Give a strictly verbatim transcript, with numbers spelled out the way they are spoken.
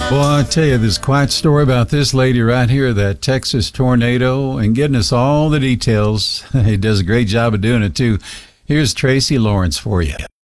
Well, I tell you, this quiet story about this lady right here, that Texas tornado, and getting us all the details. He does a great job of doing it, too. Here's Tracy Lawrence for you.